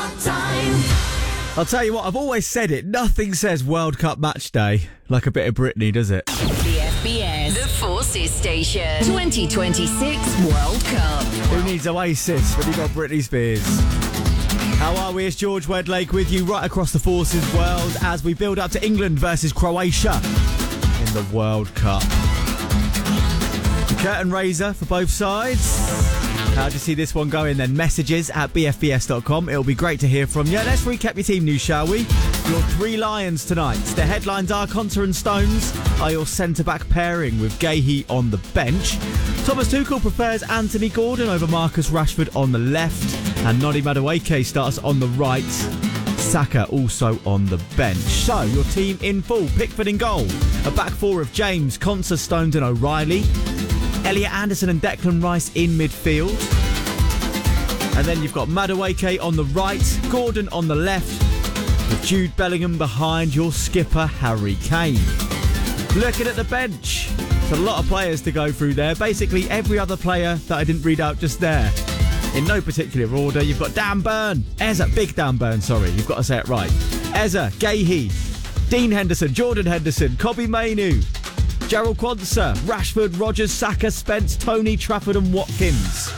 time. I'll tell you what, I've always said it, nothing says World Cup match day like a bit of Britney, does it? BFBS, the Forces Station, 2026 World Cup. Who needs Oasis when you got Britney Spears? How are we? It's George Wedlake with you right across the Forces world as we build up to England versus Croatia in the World Cup. The curtain raiser for both sides. How do you see this one going then? Messages at bfbs.com. It'll be great to hear from you. Let's recap your team news, shall we? Your three Lions tonight. The headlines are Konsa and Stones are your centre-back pairing with Gahey on the bench. Thomas Tuchel prefers Anthony Gordon over Marcus Rashford on the left. And Noni Madueke starts on the right. Saka also on the bench. So, your team in full. Pickford in goal. A back four of James, Konsa, Stones and O'Reilly. Elliot Anderson and Declan Rice in midfield. And then you've got Madueke on the right, Gordon on the left, with Jude Bellingham behind your skipper, Harry Kane. Looking at the bench, it's a lot of players to go through there. Basically every other player that I didn't read out just there. In no particular order, you've got Dan Burn, Big Dan Burn, sorry, you've got to say it right. Eza, Gahey, Dean Henderson, Jordan Henderson, Kobbie Mainoo, Gerald Quansah, Rashford, Rodgers, Saka, Spence, Tony, Trafford and Watkins.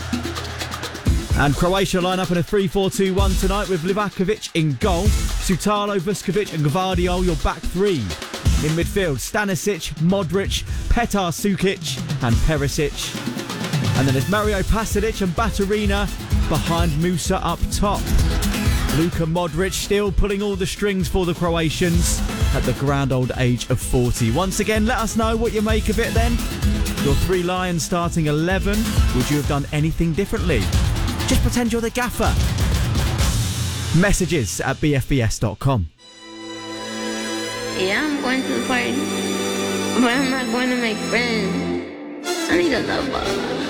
And Croatia line up in a 3-4-2-1 tonight with Livakovic in goal, Sutalo, Vuskovic and Gvardiol, your back three. In midfield, Stanisic, Modric, Petar Sukic and Perisic. And then there's Mario Pasadic and Baturina behind Musa up top. Luka Modric still pulling all the strings for the Croatians at the grand old age of 40. Once again, let us know what you make of it then. Your three Lions starting 11. Would you have done anything differently? Just pretend you're the gaffer. Messages at bfbs.com. Yeah, I'm going to the party, but I'm not going to make friends. I need a lover.